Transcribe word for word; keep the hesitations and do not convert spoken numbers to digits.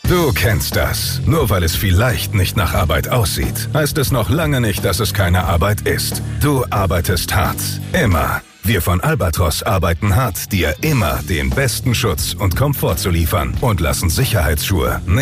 Du kennst das. Nur weil es vielleicht nicht nach Arbeit aussieht, heißt es noch lange nicht, dass es keine Arbeit ist. Du arbeitest hart. Immer. Wir von Albatros arbeiten hart, dir immer den besten Schutz und Komfort zu liefern und lassen Sicherheitsschuhe